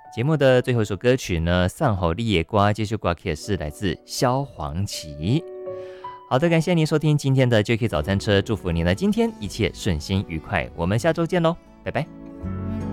节目的最后一首歌曲呢，丧吼立野瓜，这首歌曲是来自萧煌奇。好的，感谢您收听今天的 JK 早餐车，祝福您呢今天一切顺心愉快，我们下周见喽，拜拜。